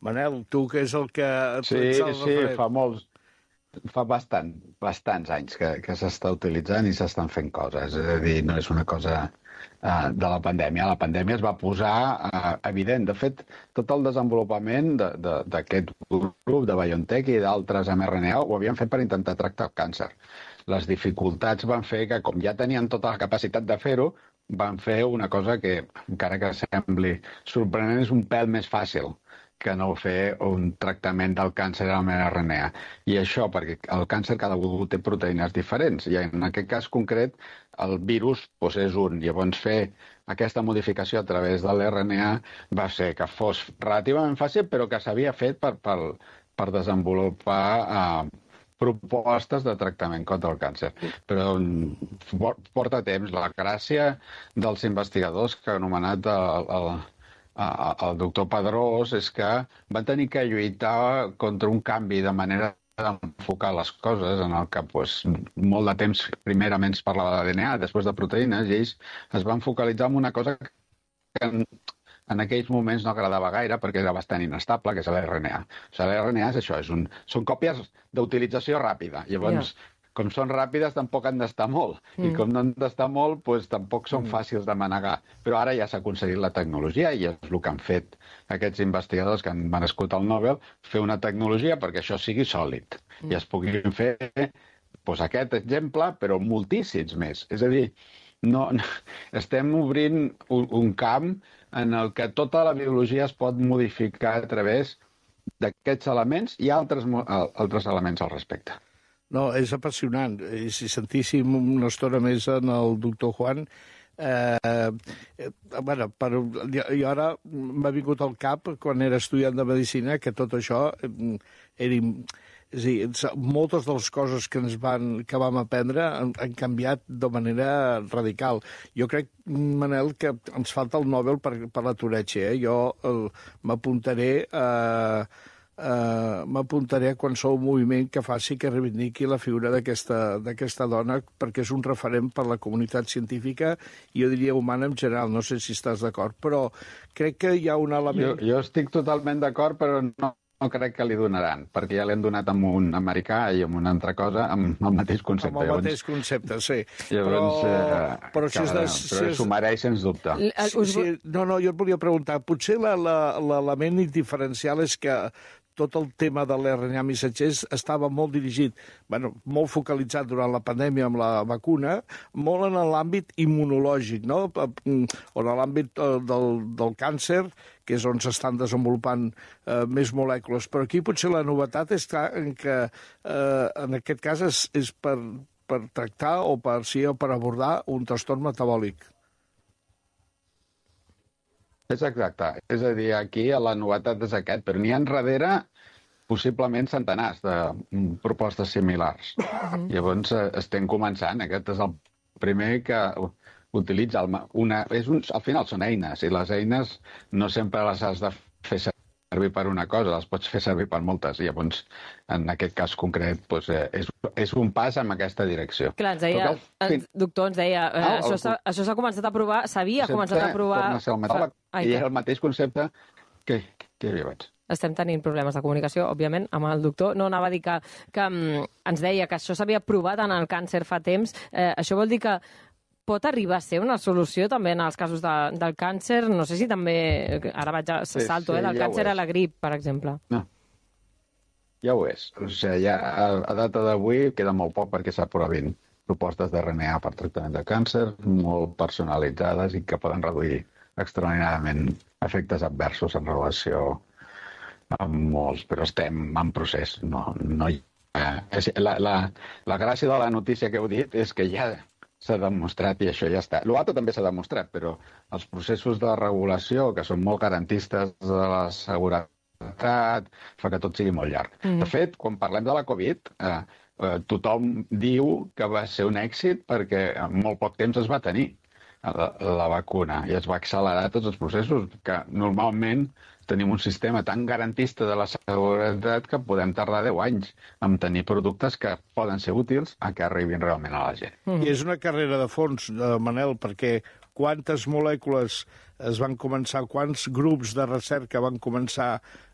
Manel, tu que és el que... Sí, fa bastants anys que s'està utilitzant i s'estan fent coses. És a dir, no és una cosa de la pandèmia. La pandèmia es va posar evident. De fet, tot el desenvolupament d'aquest grup de BioNTech i d'altres mRNA ho havien fet per intentar tractar el càncer. Les dificultats van fer que, com ja tenien tota la capacitat de fer-ho, van fer una cosa que, encara que sembli sorprenent, és un pèl més fàcil que no fer un tractament del càncer amb mRNA. I això perquè el càncer cada un té proteïnes diferents, i en aquest cas concret el virus és un. Llavors fer aquesta modificació a través de l'RNA va ser que fos relativament fàcil, però que s'havia fet per desenvolupar propostes de tractament contra el càncer. Però porta temps. La gràcia dels investigadors que ha anomenat el doctor Pedrós és que van tenir que lluitar contra un canvi de manera d'enfocar les coses, en el que molt de temps primerament es parlava de DNA, després de proteïnes, i ells es van focalitzar en una cosa que en aquells moments no agradava gaire perquè era bastant inestable, que és l'RNA. O sigui, l'RNA és això, són còpies d'utilització ràpida. Llavors, com són ràpides, tampoc han d'estar molt. I com no han d'estar molt, tampoc són fàcils de manegar. Però ara ja s'ha aconseguit la tecnologia i és el que han fet aquests investigadors que han merescut el Nobel, fer una tecnologia perquè això sigui sòlid. I es puguin fer aquest exemple, però moltíssims més. És a dir, estem obrint un camp en el que tota la biologia es pot modificar a través d'aquests elements i altres elements al respecte. No, és apassionant. I si sentíssim una estona més en el doctor Juan, i ara m'ha vingut al cap, quan era estudiant de medicina, que tot això era... És a dir, moltes de les coses que vam aprendre han canviat de manera radical. Jo crec, Manel, que ens falta el Nobel per la Tourette. Jo m'apuntaré a qualsevol moviment que faci que reivindiqui la figura d'aquesta dona, perquè és un referent per la comunitat científica i jo diria humana en general. No sé si estàs d'acord, però crec que hi ha un element... Jo estic totalment d'acord, però no crec que li donaran, perquè ja l'hem donat amb un americà i amb una altra cosa, amb el mateix concepte. Amb el mateix concepte, sí. Però s'ho mereix, sens dubte. No, jo et volia preguntar, potser l'element indiferencial és que tot el tema de l'RNA missatgers estava molt dirigit, molt focalitzat durant la pandèmia amb la vacuna, molt en l'àmbit immunològic, no? O en l'àmbit del càncer, que és on s'estan desenvolupant més molècules. Però aquí potser la novetat està en que en aquest cas és per tractar o per abordar un trastorn metabòlic. És exacte. És a dir, aquí la novetat és aquest, però n'hi ha darrere possiblement centenars de propostes similars. Llavors estem començant. Aquest és el primer que utilitza al final són eines, i les eines no sempre les has de fer servir per una cosa, les pots fer servir per moltes. Llavors, en aquest cas concret, és un pas en aquesta direcció. Clar, el doctor ens deia, això s'ha començat a provar, s'havia començat a provar... I és el mateix concepte que hi havia abans. Estem tenint problemes de comunicació, òbviament, amb el doctor. No, anava a dir que ens deia que això s'havia provat en el càncer fa temps. Això vol dir que pot arribar a ser una solució també en els casos del càncer? No sé si també... Ara vaig a salto, del càncer a la grip, per exemple. No. Ja ho és. O sigui, ja a data d'avui queda molt poc perquè s'aprovin propostes d'RNA per tractament de càncer, molt personalitzades i que poden reduir extraordinàriament efectes adversos en relació amb molts, però estem en procés. La gràcia de la notícia que heu dit és que ja s'ha demostrat i això ja està. L'altre també s'ha demostrat, però els processos de regulació, que són molt garantistes de la seguretat, fa que tot sigui molt llarg. De fet, quan parlem de la Covid, tothom diu que va ser un èxit perquè en molt poc temps es va tenir la vacuna i es va accelerar tots els processos, que normalment tenim un sistema tan garantista de la seguretat que podem tardar 10 anys en tenir productes que poden ser útils a que arribin realment a la gent. I és una carrera de fons, Manel, perquè quantes molècules es van començar, quants grups de recerca van començar